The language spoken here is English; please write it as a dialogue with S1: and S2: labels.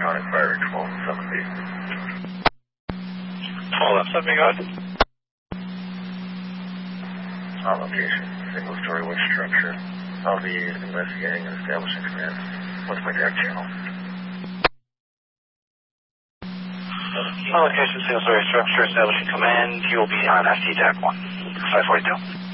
S1: Iconic Fire 12 and 7B.
S2: 12 and 7B, go ahead.
S1: On location, single-story wood structure. I'll be investigating and establishing command. What's my direct channel?
S2: On location, single-story structure, establishing command. You will be on FT TAC 1, 542.